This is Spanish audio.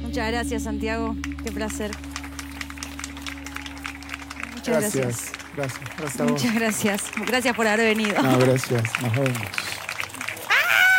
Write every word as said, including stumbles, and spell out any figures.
Muchas gracias, Santiago. Qué placer. Muchas gracias. Gracias, gracias. Gracias a vos. Muchas gracias. Gracias por haber venido. No, gracias. Nos vemos.